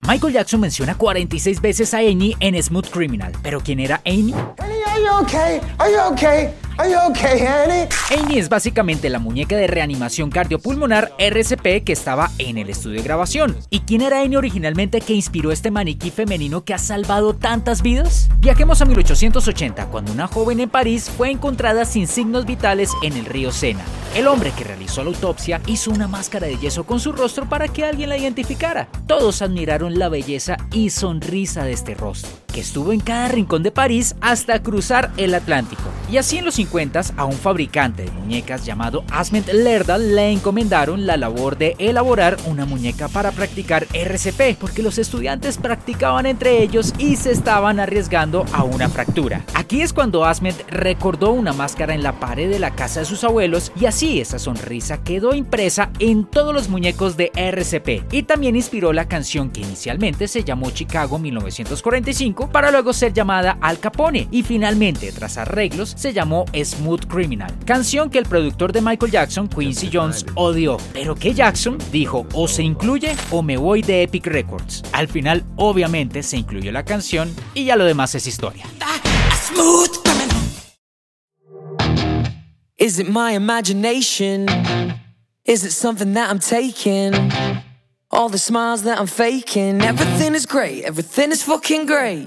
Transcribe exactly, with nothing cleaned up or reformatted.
Michael Jackson menciona cuarenta y seis veces a Amy en Smooth Criminal. ¿Pero quién era Amy? Honey, are you okay? Are you okay? Are you okay, honey? Amy es básicamente la muñeca de reanimación cardiopulmonar R C P que estaba en el estudio de grabación. ¿Y quién era Amy originalmente que inspiró este maniquí femenino que ha salvado tantas vidas? Viajemos a mil ochocientos ochenta, cuando una joven en París fue encontrada sin signos vitales en el río Sena. El hombre que realizó la autopsia hizo una máscara de yeso con su rostro para que alguien la identificara. Todos admiraron la belleza y sonrisa de este rostro, que estuvo en cada rincón de París hasta cruzar el Atlántico. Y así en los cincuenta, a un fabricante de muñecas llamado Asment Lerdahl le encomendaron la labor de elaborar una muñeca para practicar R C P, porque los estudiantes practicaban entre ellos y se estaban arriesgando a una fractura. Aquí es cuando Asment recordó una máscara en la pared de la casa de sus abuelos, y así esa sonrisa quedó impresa en todos los muñecos de R C P, y también inspiró la canción que inicialmente se llamó Chicago mil novecientos cuarenta y cinco para luego ser llamada Al Capone, y finalmente tras arreglos se llamó Smooth Criminal, canción que el productor de Michael Jackson, Quincy Jones, odió, pero que Jackson dijo: o se incluye o me voy de Epic Records. Al final obviamente se incluyó la canción y ya lo demás es historia. Smooth criminal. Is it my imagination? Is it something that I'm taking? All the smiles that I'm faking. Everything is great, everything is fucking great.